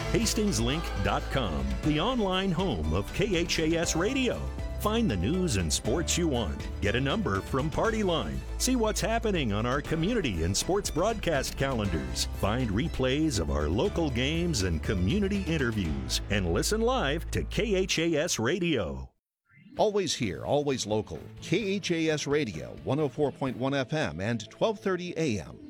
HastingsLink.com, the online home of KHAS Radio. Find the news and sports you want. Get a number from Party Line. See what's happening on our community and sports broadcast calendars. Find replays of our local games and community interviews. And listen live to KHAS Radio. Always here, always local. KHAS Radio, 104.1 FM and 1230 AM.